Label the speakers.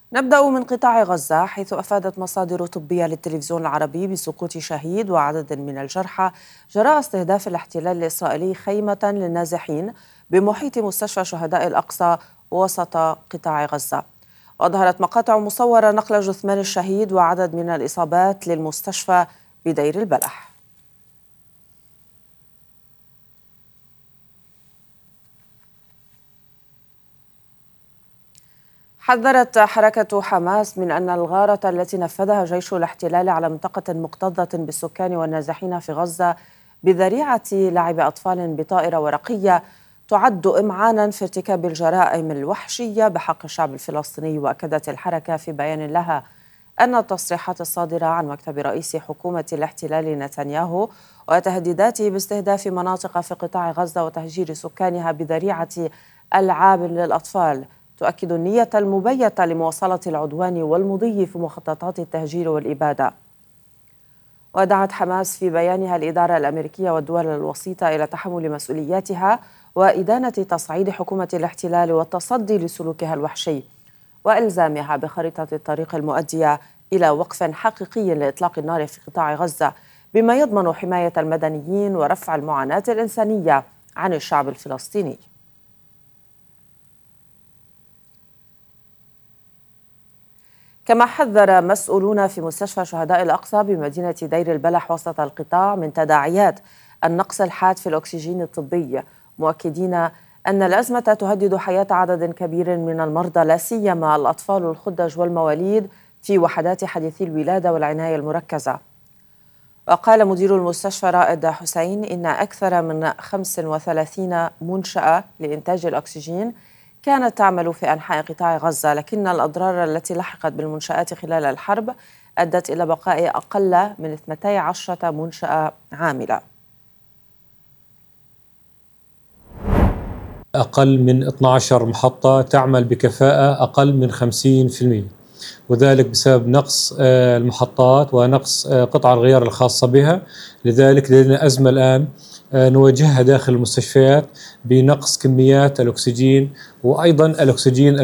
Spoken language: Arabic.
Speaker 1: نبدأ من قطاع غزة، حيث أفادت مصادر طبية للتلفزيون العربي بسقوط شهيد وعدد من الجرحى جراء استهداف الاحتلال الإسرائيلي خيمة للنازحين بمحيط مستشفى شهداء الأقصى وسط قطاع غزة. وأظهرت مقاطع مصورة نقل جثمان الشهيد وعدد من الإصابات للمستشفى بدير البلح. حذرت حركة حماس من أن الغارة التي نفذها جيش الاحتلال على منطقة مكتظة بالسكان والنازحين في غزة بذريعة لعب أطفال بطائرة ورقية تعد إمعانا في ارتكاب الجرائم الوحشية بحق الشعب الفلسطيني. وأكدت الحركة في بيان لها أن التصريحات الصادرة عن مكتب رئيس حكومة الاحتلال نتنياهو وتهديداته باستهداف مناطق في قطاع غزة وتهجير سكانها بذريعة ألعاب للأطفال تؤكد النية المبيتة لمواصلة العدوان والمضي في مخططات التهجير والإبادة. ودعت حماس في بيانها الإدارة الأمريكية والدول الوسيطة إلى تحمل مسؤولياتها وإدانة تصعيد حكومة الاحتلال والتصدي لسلوكها الوحشي وإلزامها بخريطة الطريق المؤدية إلى وقف حقيقي لإطلاق النار في قطاع غزة بما يضمن حماية المدنيين ورفع المعاناة الإنسانية عن الشعب الفلسطيني. كما حذر مسؤولون في مستشفى شهداء الأقصى بمدينة دير البلح وسط القطاع من تداعيات النقص الحاد في الأكسجين الطبي، مؤكدين أن الأزمة تهدد حياة عدد كبير من المرضى لا سيما الأطفال الخدج والمواليد في وحدات حديثي الولادة والعناية المركزة. وقال مدير المستشفى رائد حسين إن أكثر من 35 منشأة لإنتاج الأكسجين كانت تعمل في أنحاء قطاع غزة، لكن الأضرار التي لحقت بالمنشآت خلال الحرب أدت إلى بقاء أقل من 12 منشأة عاملة.
Speaker 2: أقل من 12 محطة تعمل بكفاءة أقل من 50%، وذلك بسبب نقص المحطات ونقص قطع الغيار الخاصة بها. لذلك لدينا أزمة الآن نواجهها داخل المستشفيات بنقص كميات الأكسجين وأيضا الأكسجين